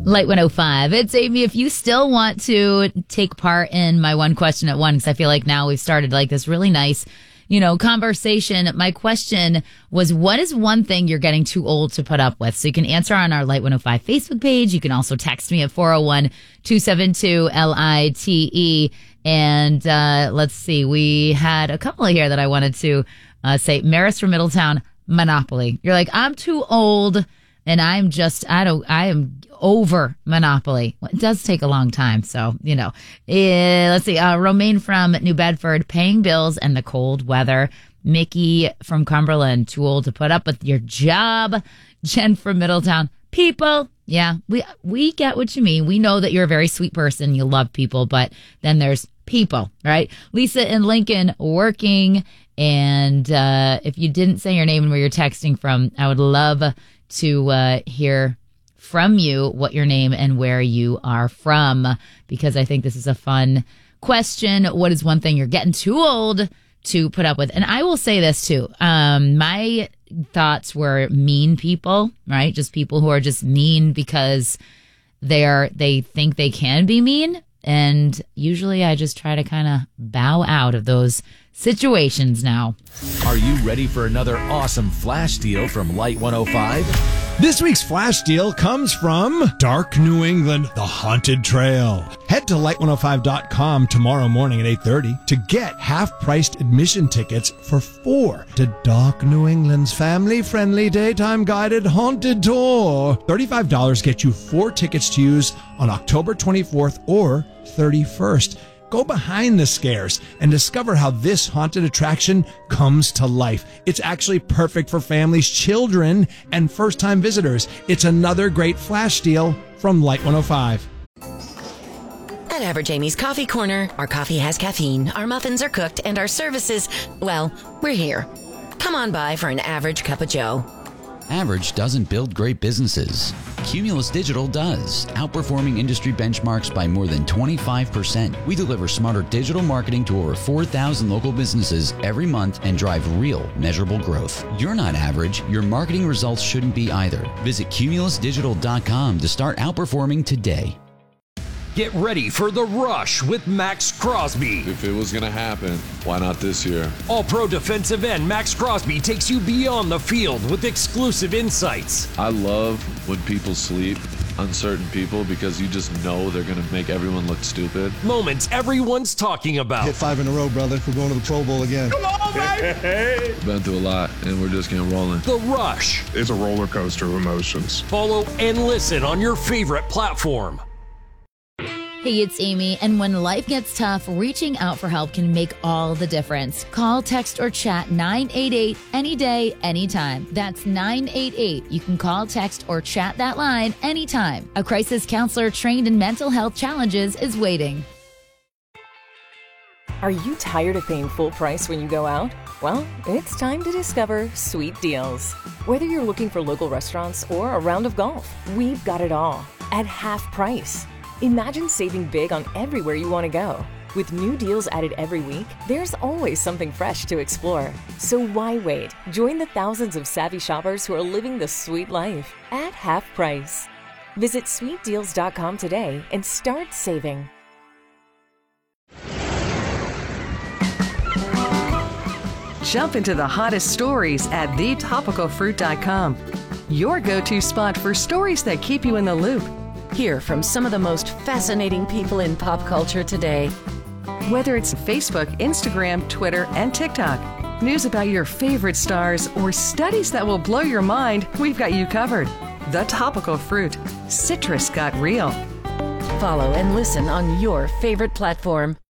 Light 105. It's Amy. If you still want to take part in my one question at one, because I feel like now we've started like this really nice, conversation. My question was, what is one thing you're getting too old to put up with? So you can answer on our Light 105 Facebook page. You can also text me at 401-272-LITE. And let's see. We had a couple here that I wanted to say. Maris from Middletown, Monopoly. You're like, I'm too old. And I am over Monopoly. Well, it does take a long time. So, let's see. Romaine from New Bedford, paying bills and the cold weather. Mickey from Cumberland, too old to put up with your job. Jen from Middletown, people. Yeah, we get what you mean. We know that you're a very sweet person. You love people, but then there's people, right? Lisa in Lincoln, working. And if you didn't say your name and where you're texting from, I would love to hear from you what your name and where you are from, because I think this is a fun question. What is one thing you're getting too old to put up with? And I will say this too. My thoughts were mean people, right? Just people who are just mean because they think they can be mean. And usually I just try to kind of bow out of those situations now. Are you ready for another awesome flash deal from Light 105? This week's flash deal comes from Dark New England, The Haunted Trail. Head to light105.com tomorrow morning at 8:30 to get half-priced admission tickets for 4 to Dark New England's family-friendly daytime guided haunted tour. $35 gets you 4 tickets to use on October 24th or 31st. Go behind the scares and discover how this haunted attraction comes to life. It's actually perfect for families, children, and first-time visitors. It's another great flash deal from Light 105. At Average Amy's Coffee Corner, our coffee has caffeine, our muffins are cooked, and our services, well, we're here. Come on by for an average cup of joe. Average doesn't build great businesses. Cumulus Digital does, outperforming industry benchmarks by more than 25%. We deliver smarter digital marketing to over 4,000 local businesses every month and drive real, measurable growth. You're not average. Your marketing results shouldn't be either. Visit cumulusdigital.com to start outperforming today. Get ready for The Rush with Max Crosby. If it was going to happen, why not this year? All-pro defensive end Max Crosby takes you beyond the field with exclusive insights. I love when people sleep on certain people because you just know they're going to make everyone look stupid. Moments everyone's talking about. Hit 5 in a row, brother. We're going to the Pro Bowl again. Come on, baby! Been through a lot, and we're just getting rolling. The Rush. It's a roller coaster of emotions. Follow and listen on your favorite platform. Hey, it's Amy, and when life gets tough, reaching out for help can make all the difference. Call, text, or chat 988 any day, anytime. That's 988. You can call, text, or chat that line anytime. A crisis counselor trained in mental health challenges is waiting. Are you tired of paying full price when you go out? Well, it's time to discover Sweet Deals. Whether you're looking for local restaurants or a round of golf, we've got it all at half price. Imagine saving big on everywhere you want to go. With new deals added every week, there's always something fresh to explore. So why wait? Join the thousands of savvy shoppers who are living the sweet life at half price. Visit sweetdeals.com today and start saving. Jump into the hottest stories at thetopicalfruit.com. Your go-to spot for stories that keep you in the loop. Hear from some of the most fascinating people in pop culture today. Whether it's Facebook, Instagram, Twitter, and TikTok, news about your favorite stars, or studies that will blow your mind, we've got you covered. The Topical Fruit. Citrus got real. Follow and listen on your favorite platform.